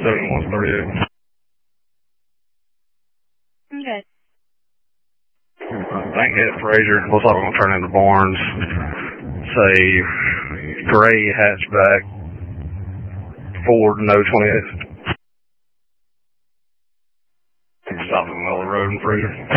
7138. Okay. Thank you, Fraser. Looks like we're going to turn into Barnes. Say, gray hatchback, Ford, no 28. Stop in the middle of the road in Fraser.